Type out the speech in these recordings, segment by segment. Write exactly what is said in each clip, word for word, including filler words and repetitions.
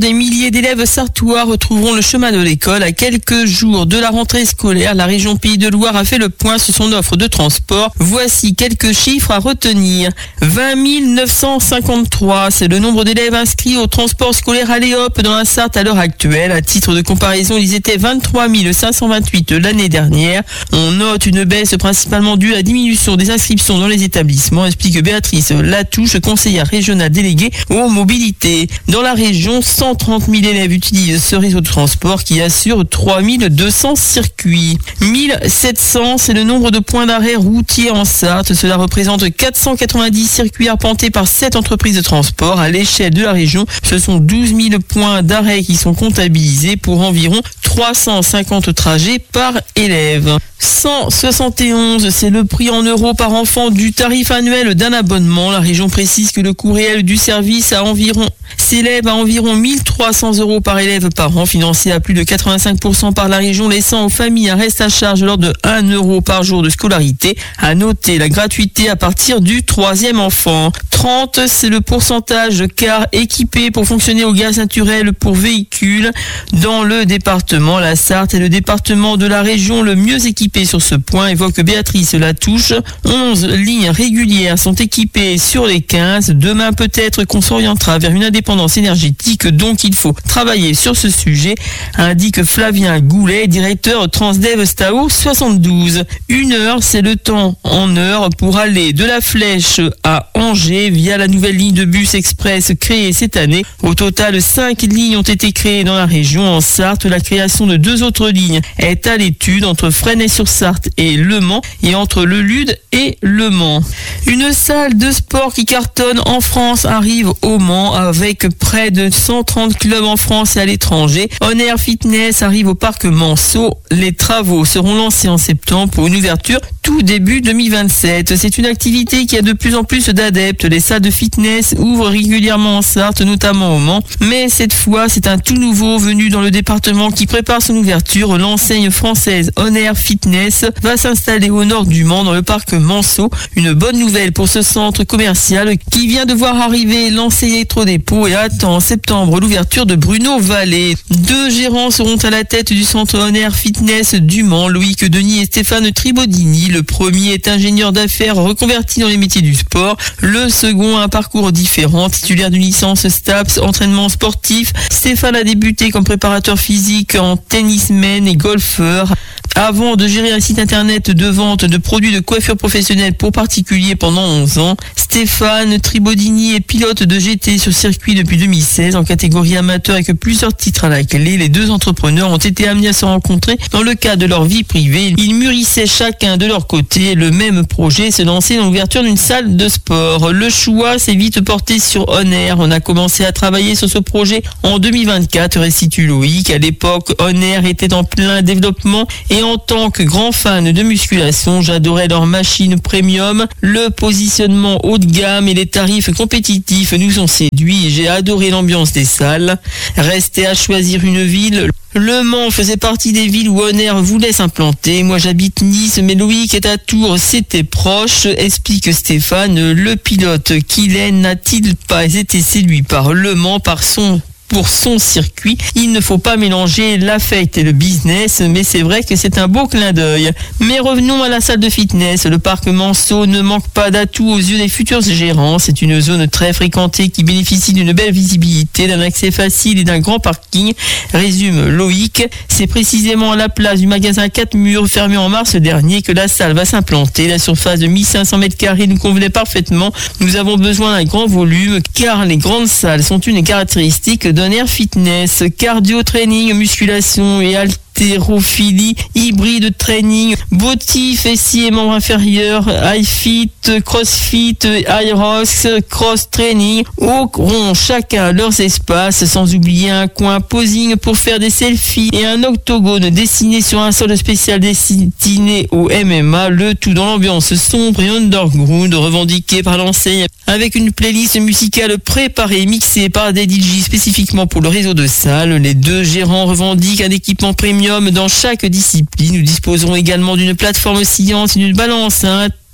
Des milliers d'élèves sarthois retrouveront le chemin de l'école. À quelques jours de la rentrée scolaire, la région Pays de Loire a fait le point sur son offre de transport. Voici quelques chiffres à retenir. vingt mille neuf cent cinquante-trois, c'est le nombre d'élèves inscrits au transport scolaire Aléop dans la Sarthe à l'heure actuelle. À titre de comparaison, ils étaient vingt-trois mille cinq cent vingt-huit l'année dernière. On note une baisse principalement due à la diminution des inscriptions dans les établissements, explique Béatrice Latouche, conseillère régionale déléguée aux mobilités. Dans la région, cent trente mille élèves utilisent ce réseau de transport qui assure trois mille deux cents circuits. mille sept cents, c'est le nombre de points d'arrêt routiers en Sarthe. Cela représente quatre cent quatre-vingt-dix circuits arpentés par sept entreprises de transport. À l'échelle de la région, ce sont douze mille points d'arrêt qui sont comptabilisés pour environ trois cent cinquante trajets par élève. cent soixante et onze, c'est le prix en euros par enfant du tarif annuel d'un abonnement. La région précise que le coût réel du service à environ s'élève à environ mille trois cents euros par élève par an, financé à plus de quatre-vingt-cinq pour cent par la région, laissant aux familles un reste à charge de l'ordre de un euro par jour de scolarité. À noter la gratuité à partir du troisième enfant. trente, c'est le pourcentage de cars équipés pour fonctionner au gaz naturel pour véhicules. Dans le département, la Sarthe est le département de la région le mieux équipé sur ce point, évoque Béatrice Latouche. onze lignes régulières sont équipées sur les quinze. Demain, peut-être qu'on s'orientera vers une indépendance énergétique, donc il faut travailler sur ce sujet, indique Flavien Goulet, directeur Transdev Stao soixante-douze. Une heure, c'est le temps en heure pour aller de la Flèche à Angers via la nouvelle ligne de bus express créée cette année. Au total, cinq lignes ont été créées dans la région. En Sarthe, la création de deux autres lignes est à l'étude entre Fresnay-sur-Sarthe et Le Mans et entre Le Lude et Le Mans. Une salle de sport qui cartonne en France arrive au Mans avec près de cent trente clubs en France et à l'étranger. On Air Fitness arrive au parc Manceau. Les travaux seront lancés en septembre pour une ouverture tout début deux mille vingt-sept. C'est une activité qui a de plus en plus d'adeptes. Les salles de fitness ouvrent régulièrement en Sarthe, notamment au Mans. Mais cette fois, c'est un tout nouveau venu dans le département qui prépare son ouverture. L'enseigne française On Air Fitness va s'installer au nord du Mans, dans le parc Manceau. Une bonne nouvelle pour ce centre commercial qui vient de voir arriver Lancé Électrodépôt et attend en septembre l'ouverture de Bruno Vallée. Deux gérants seront à la tête du centre On Air Fitness du Mans, Loïc Denis et Stéphane Tribodini. Le premier est ingénieur d'affaires reconverti dans les métiers du sport. Le second a un parcours différent, titulaire d'une licence STAPS, entraînement sportif. Stéphane a débuté comme préparateur physique en tennisman et golfeur, avant de gérer un site internet de vente de produits de coiffure professionnelle pour particuliers pendant onze ans. Stéphane Tribodini est pilote de G T sur circuit depuis deux mille seize en catégorie amateur avec plusieurs titres à la clé. Les deux entrepreneurs ont été amenés à se rencontrer dans le cadre de leur vie privée. Ils mûrissaient chacun de leur côté le même projet, se lancer dans l'ouverture d'une salle de sport. Le choix s'est vite porté sur On Air. On a commencé à travailler sur ce projet en deux mille vingt-quatre, récite Loïc. À l'époque, On Air était en plein développement et en tant que grand fan de musculation, j'adorais leur machine premium. Le positionnement haut de gamme et les tarifs compétitifs nous ont séduits et j'ai adoré l'ambiance des salles. Restait à choisir une ville. Le Mans faisait partie des villes où On Air voulait s'implanter. Moi j'habite Nice, mais Loïc est à Tours, c'était proche, explique Stéphane. Le pilote Kylian n'a-t-il pas été séduit par Le Mans, par son pour son circuit? Il ne faut pas mélanger la fête et le business, mais c'est vrai que c'est un beau clin d'œil. Mais revenons à la salle de fitness. Le parc Manceau ne manque pas d'atouts aux yeux des futurs gérants. C'est une zone très fréquentée qui bénéficie d'une belle visibilité, d'un accès facile et d'un grand parking, résume Loïc. C'est précisément à la place du magasin quatre murs fermé en mars dernier que la salle va s'implanter. La surface de mille cinq cents mètres carrés nous convenait parfaitement. Nous avons besoin d'un grand volume car les grandes salles sont une caractéristique de On Air Fitness. Cardio training, musculation et haltérophilie, hybride training, body, fessier, membres inférieurs, high fit, crossfit, aeros, cross training, auront chacun leurs espaces, sans oublier un coin posing pour faire des selfies et un octogone dessiné sur un sol spécial destiné au M M A, le tout dans l'ambiance sombre et underground revendiquée par l'enseigne, avec une playlist musicale préparée et mixée par des D J spécifiquement pour le réseau de salles. Les deux gérants revendiquent un équipement premium dans chaque discipline. Nous disposerons également d'une plateforme oscillante et d'une balance, hein, des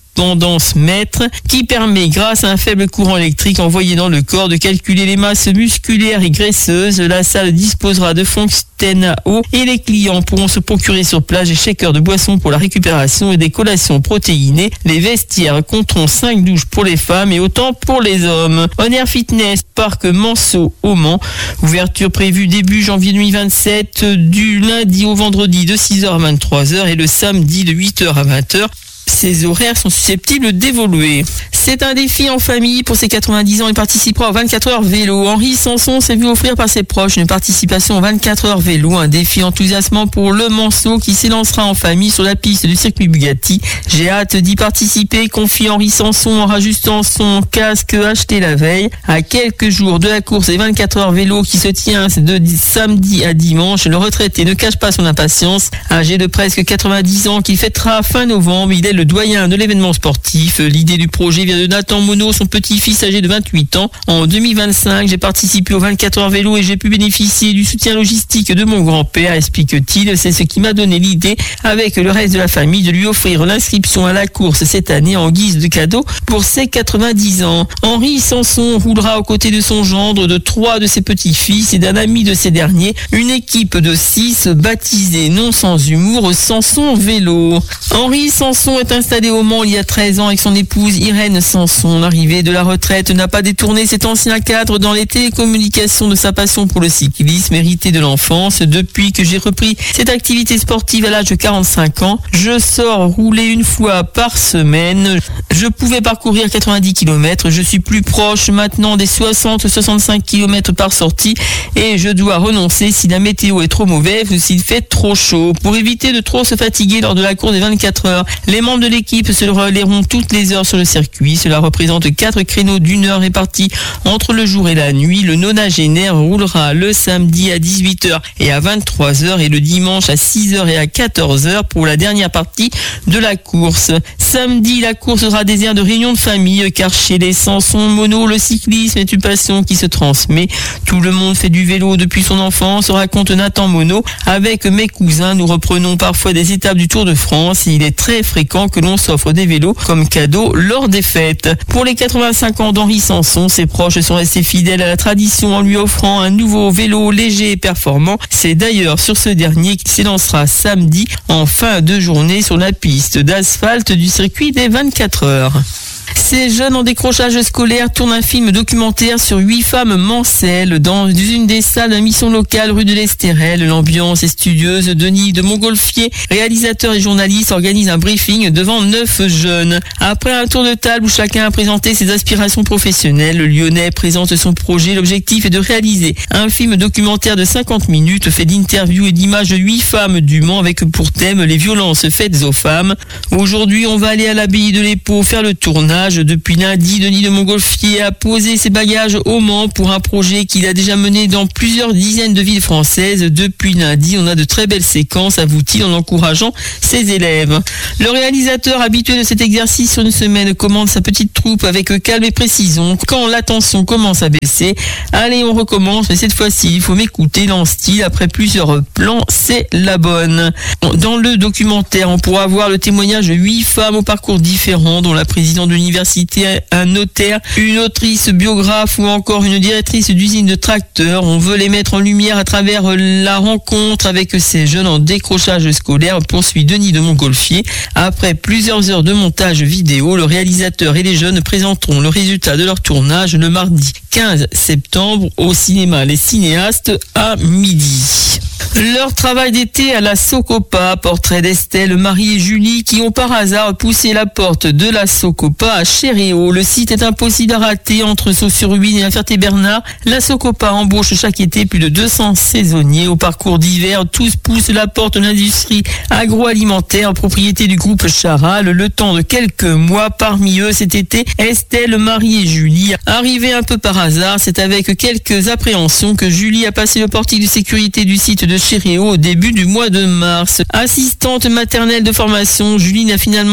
tendance mètre qui permet, grâce à un faible courant électrique envoyé dans le corps, de calculer les masses musculaires et graisseuses. La salle disposera de fontaines à eau et les clients pourront se procurer sur place des shakers de boissons pour la récupération et des collations protéinées. Les vestiaires compteront cinq douches pour les femmes et autant pour les hommes. On Air Fitness, parc Manceau au Mans. Ouverture prévue début janvier deux mille vingt-sept, du lundi au vendredi de six heures à vingt-trois heures et le samedi de huit heures à vingt heures. Ces horaires sont susceptibles d'évoluer. C'est un défi en famille. Pour ses quatre-vingt-dix ans, il participera aux vingt-quatre heures vélo. Henri Sanson s'est vu offrir par ses proches une participation aux vingt-quatre heures vélo. Un défi enthousiasmant pour le Manceau qui s'élancera en famille sur la piste du circuit Bugatti. J'ai hâte d'y participer, confie Henri Sanson en rajustant son casque acheté la veille. À quelques jours de la course des vingt-quatre heures vélo qui se tient de samedi à dimanche, le retraité ne cache pas son impatience. Âgé de presque quatre-vingt-dix ans qu'il fêtera fin novembre, il est le doyen de l'événement sportif. L'idée du projet vient de Nathan Monod, son petit-fils âgé de vingt-huit ans. En deux mille vingt-cinq, j'ai participé aux vingt-quatre heures vélo et j'ai pu bénéficier du soutien logistique de mon grand-père, explique-t-il. C'est ce qui m'a donné l'idée, avec le reste de la famille, de lui offrir l'inscription à la course cette année en guise de cadeau pour ses quatre-vingt-dix ans. Henri Sanson roulera aux côtés de son gendre, de trois de ses petits-fils et d'un ami de ces derniers. Une équipe de six baptisée, non sans humour, Sanson Vélo. Henri Sanson est installé au Mans il y a treize ans avec son épouse Irène Sanson. L'arrivée de la retraite n'a pas détourné cet ancien cadre dans les télécommunications de sa passion pour le cyclisme, héritée de l'enfance. Depuis que j'ai repris cette activité sportive à l'âge de quarante-cinq ans, je sors rouler une fois par semaine. Je pouvais parcourir quatre-vingt-dix kilomètres. Je suis plus proche maintenant des soixante à soixante-cinq kilomètres par sortie et je dois renoncer si la météo est trop mauvaise ou s'il fait trop chaud. Pour éviter de trop se fatiguer lors de la course des vingt-quatre heures, les membres de l'équipe se relayeront toutes les heures sur le circuit. Cela représente quatre créneaux d'une heure répartis entre le jour et la nuit. Le nonagénaire roulera le samedi à dix-huit heures et à vingt-trois heures et le dimanche à six heures et à quatorze heures pour la dernière partie de la course. Samedi, la course sera désert de réunions de famille car chez les Sanson Monod, le cyclisme est une passion qui se transmet. Tout le monde fait du vélo depuis son enfance, raconte Nathan Monod. Avec mes cousins, nous reprenons parfois des étapes du Tour de France et il est très fréquent que l'on s'offre des vélos comme cadeau lors des fêtes. Pour les quatre-vingt-cinq ans d'Henri Sanson, ses proches sont restés fidèles à la tradition en lui offrant un nouveau vélo léger et performant. C'est d'ailleurs sur ce dernier qu'il s'élancera samedi en fin de journée sur la piste d'asphalte du circuit des vingt-quatre heures. Ces jeunes en décrochage scolaire tournent un film documentaire sur huit femmes mancelles dans une des salles de mission locale rue de l'Estérel. L'ambiance est studieuse. Denis de Montgolfier, réalisateur et journaliste, organise un briefing devant neuf jeunes. Après un tour de table où chacun a présenté ses aspirations professionnelles, le Lyonnais présente son projet. L'objectif est de réaliser un film documentaire de cinquante minutes fait d'interviews et d'images de huit femmes du Mans avec pour thème les violences faites aux femmes. Aujourd'hui, on va aller à l'abbaye de l'Épau faire le tournage. Depuis lundi, Denis de Montgolfier a posé ses bagages au Mans pour un projet qu'il a déjà mené dans plusieurs dizaines de villes françaises. Depuis lundi, on a de très belles séquences, avoue-t-il en encourageant ses élèves. Le réalisateur habitué de cet exercice sur une semaine commande sa petite troupe avec calme et précision. Quand la tension commence à baisser, allez, on recommence, mais cette fois-ci, il faut m'écouter, lance-t-il. Après plusieurs plans, c'est la bonne. Dans le documentaire, on pourra voir le témoignage de huit femmes au parcours différent, dont la présidente de l'université, un notaire, une autrice biographe ou encore une directrice d'usine de tracteurs. On veut les mettre en lumière à travers la rencontre avec ces jeunes en décrochage scolaire, poursuit Denis de Montgolfier. Après plusieurs heures de montage vidéo, le réalisateur et les jeunes présenteront le résultat de leur tournage le mardi quinze septembre au cinéma Les Cinéastes à midi. Leur travail d'été à la Socopa, portrait d'Estelle, Marie et Julie qui ont par hasard poussé la porte de la Socopa à Chéréo. Le site est impossible à rater entre Sault-sur-Huisne et la Ferté-Bernard. La Socopa embauche chaque été plus de deux cents saisonniers au parcours d'hiver. Tous poussent la porte de l'industrie agroalimentaire, propriété du groupe Charal. Le temps de quelques mois, parmi eux cet été, Estelle, Marie et Julie. Arrivées un peu par hasard, c'est avec quelques appréhensions que Julie a passé le portique de sécurité du site de Chéréo au début du mois de mars. Assistante maternelle de formation, Julie n'a finalement pas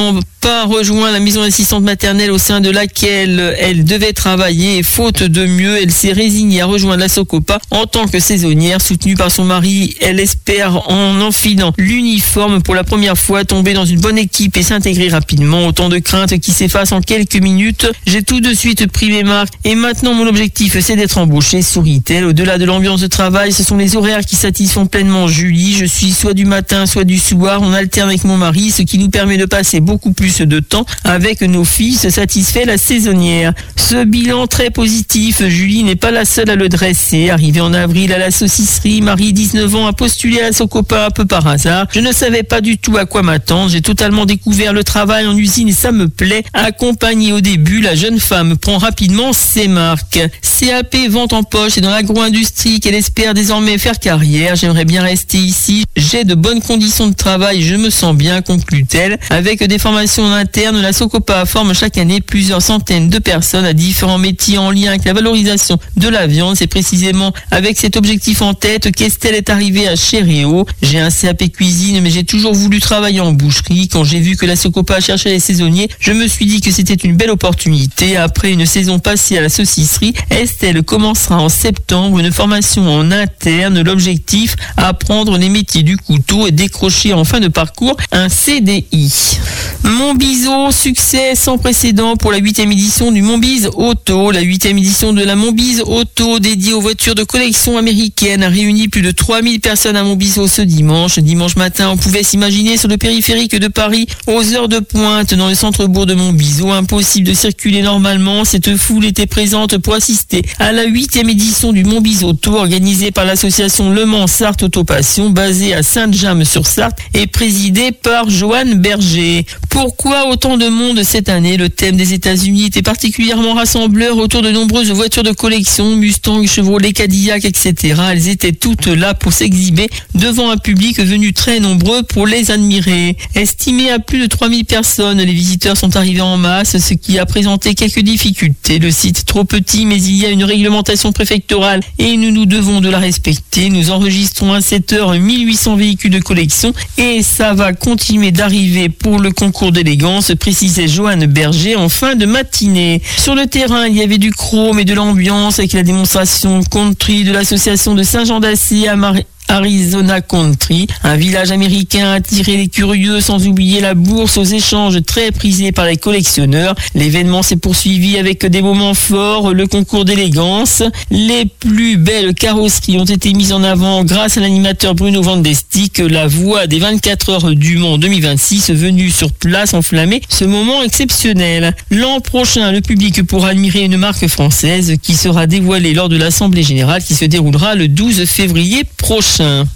Socopa rejoint la maison d'assistante maternelle au sein de laquelle elle devait travailler et faute de mieux, elle s'est résignée à rejoindre la Socopa en tant que saisonnière. Soutenue par son mari, elle espère en enfilant l'uniforme pour la première fois tomber dans une bonne équipe et s'intégrer rapidement. Autant de craintes qui s'effacent en quelques minutes. J'ai tout de suite pris mes marques et maintenant mon objectif c'est d'être embauchée, sourit-elle. Au-delà de l'ambiance de travail, ce sont les horaires qui satisfont pleinement Julie. Je suis soit du matin, soit du soir. On alterne avec mon mari, ce qui nous permet de passer beaucoup plus de temps avec nos filles, se satisfait la saisonnière. Ce bilan très positif, Julie n'est pas la seule à le dresser. Arrivée en avril à la saucisserie, Marie, dix-neuf ans, a postulé à Socopa un peu par hasard. Je ne savais pas du tout à quoi m'attendre. J'ai totalement découvert le travail en usine et ça me plaît. Accompagnée au début, la jeune femme prend rapidement ses marques. C A P vente en poche et dans l'agro-industrie qu'elle espère désormais faire carrière. J'aimerais bien rester ici. J'ai de bonnes conditions de travail, je me sens bien, conclut-elle. Avec des formations en interne, la Socopa forme chaque année plusieurs centaines de personnes à différents métiers en lien avec la valorisation de la viande. C'est précisément avec cet objectif en tête qu'Estelle est arrivée à Chéréo. J'ai un C A P cuisine, mais j'ai toujours voulu travailler en boucherie. Quand j'ai vu que la Socopa cherchait les saisonniers, je me suis dit que c'était une belle opportunité. Après une saison passée à la saucisserie, Estelle commencera en septembre une formation en interne. L'objectif, apprendre les métiers du couteau et décrocher en fin de parcours un C D I. Montbiseau, succès sans précédent pour la huitième édition du Montbise Auto. La huitième édition de la Montbise Auto, dédiée aux voitures de collection américaines, a réuni plus de trois mille personnes à Montbiseau ce dimanche. Dimanche matin, on pouvait s'imaginer sur le périphérique de Paris, aux heures de pointe, dans le centre-bourg de Montbiseau. Impossible de circuler normalement. Cette foule était présente pour assister à la huitième édition du Montbise Auto, organisée par l'association Le Mans Sarthe Autopassion, basée à Sainte-Jamme-sur-Sarthe et présidée par Joanne Berger. Pourquoi autant de monde cette année? Le thème des États-Unis était particulièrement rassembleur autour de nombreuses voitures de collection, Mustang, Chevrolet, Cadillac, et cetera. Elles étaient toutes là pour s'exhiber devant un public venu très nombreux pour les admirer. Estimé à plus de trois mille personnes, les visiteurs sont arrivés en masse, ce qui a présenté quelques difficultés. Le site trop petit, mais il y a une réglementation préfectorale et nous nous devons de la respecter. Nous enregistrons à cette heure mille huit cents véhicules de collection et ça va continuer d'arriver pour le concours d'élégance, précisait Joanne Berger en fin de matinée. Sur le terrain, il y avait du chrome et de l'ambiance avec la démonstration country de l'association de Saint-Jean-d'Assy à Marie. Arizona Country, un village américain a attiré les curieux, sans oublier la bourse aux échanges très prisés par les collectionneurs. L'événement s'est poursuivi avec des moments forts, le concours d'élégance. Les plus belles carrosseries ont été mises en avant grâce à l'animateur Bruno Vandestick, la voix des vingt-quatre heures du Mans deux mille vingt-six, venu sur place enflammer ce moment exceptionnel. L'an prochain, le public pourra admirer une marque française qui sera dévoilée lors de l'Assemblée Générale qui se déroulera le douze février prochain.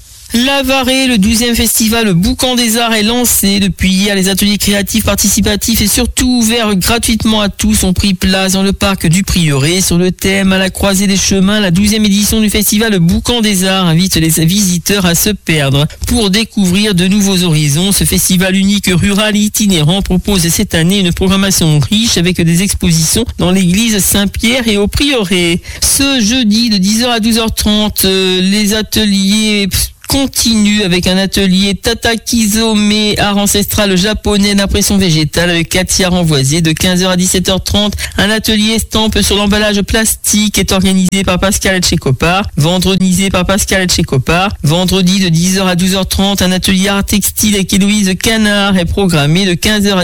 La Varée, le douzième festival Boucan des Arts est lancé. Depuis hier, les ateliers créatifs, participatifs et surtout ouverts gratuitement à tous ont pris place dans le parc du Prieuré. Sur le thème à la croisée des chemins, la douzième édition du festival Boucan des Arts invite les visiteurs à se perdre. Pour découvrir de nouveaux horizons, ce festival unique rural itinérant propose cette année une programmation riche avec des expositions dans l'église Saint-Pierre et au Prieuré. Ce jeudi de dix heures à douze heures trente, les ateliers continue avec un atelier Tatakizome, art ancestral japonais d'impression végétale avec Katia Renvoisier de quinze heures à dix-sept heures trente. Un atelier estampe sur l'emballage plastique est organisé par Pascal Etchekopar, vendredisé par Pascal Etchekopar. Vendredi de dix heures à douze heures trente, un atelier art textile avec Héloïse Canard est programmé de quinze heures à